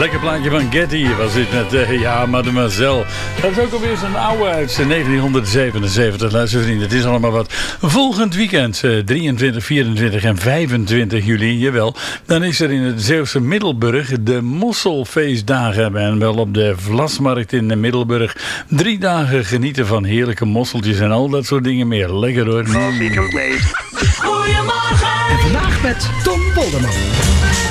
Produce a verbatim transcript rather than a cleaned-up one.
Lekker plaatje van Getty was dit net. Uh, ja, mademoiselle. Dat is ook alweer zo'n oude uit negentien zevenenzeventig. Luister vrienden, het is allemaal wat. Volgend weekend, uh, drieëntwintig, vierentwintig en vijfentwintig juli, jawel. Dan is er in het Zeeuwse Middelburg de Mosselfeestdagen. En wel op de Vlasmarkt in Middelburg. Drie dagen genieten van heerlijke mosseltjes en al dat soort dingen meer. Lekker hoor. Goedemorgen. En vandaag met Tom Polderman.